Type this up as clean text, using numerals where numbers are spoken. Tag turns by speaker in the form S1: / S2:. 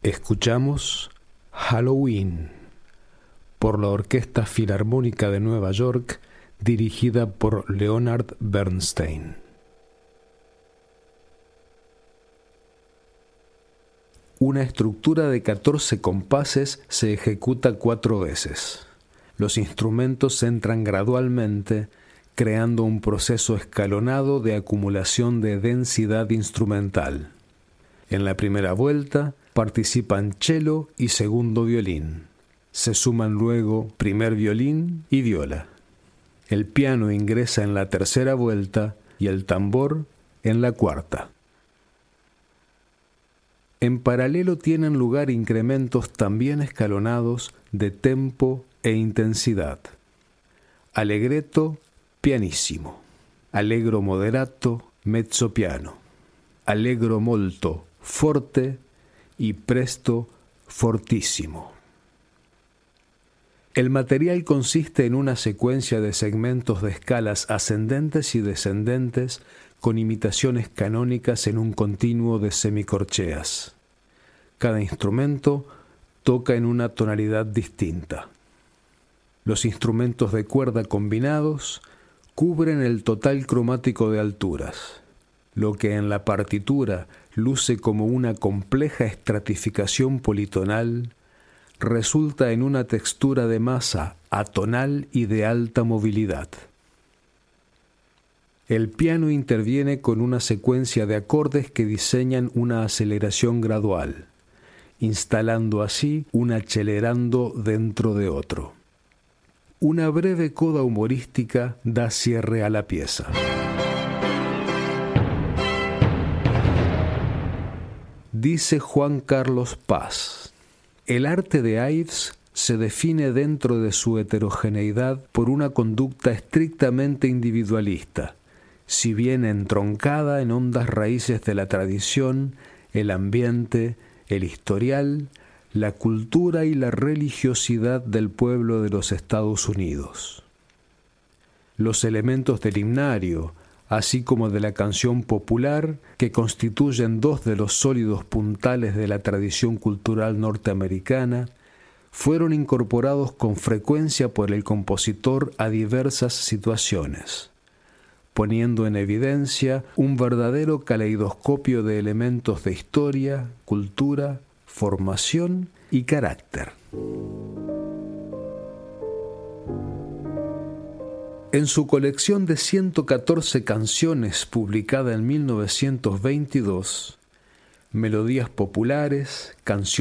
S1: Escuchamos Halloween por la Orquesta Filarmónica de Nueva York, dirigida por Leonard Bernstein. Una estructura de 14 compases se ejecuta 4 veces. Los instrumentos entran gradualmente, creando un proceso escalonado de acumulación de densidad instrumental. En la primera vuelta participan cello y segundo violín. Se suman luego primer violín y viola. El piano ingresa en la tercera vuelta y el tambor en la cuarta. En paralelo tienen lugar incrementos también escalonados de tempo e intensidad. Allegretto, pianissimo. Allegro moderato, mezzo piano. Allegro molto, forte y presto, fortissimo. El material consiste en una secuencia de segmentos de escalas ascendentes y descendentes con imitaciones canónicas en un continuo de semicorcheas. Cada instrumento toca en una tonalidad distinta. Los instrumentos de cuerda combinados cubren el total cromático de alturas. Lo que en la partitura luce como una compleja estratificación politonal, resulta en una textura de masa atonal y de alta movilidad. El piano interviene con una secuencia de acordes que diseñan una aceleración gradual, instalando así un accelerando dentro de otro. Una breve coda humorística da cierre a la pieza. Dice Juan Carlos Paz: el arte de Ives se define dentro de su heterogeneidad por una conducta estrictamente individualista, si bien entroncada en hondas raíces de la tradición, el ambiente, el historial, la cultura y la religiosidad del pueblo de los Estados Unidos. Los elementos del himnario, así como de la canción popular, que constituyen 2 de los sólidos puntales de la tradición cultural norteamericana, fueron incorporados con frecuencia por el compositor a diversas situaciones, poniendo en evidencia un verdadero caleidoscopio de elementos de historia, cultura, formación y carácter. En su colección de 114 canciones publicada en 1922, Melodías populares, canciones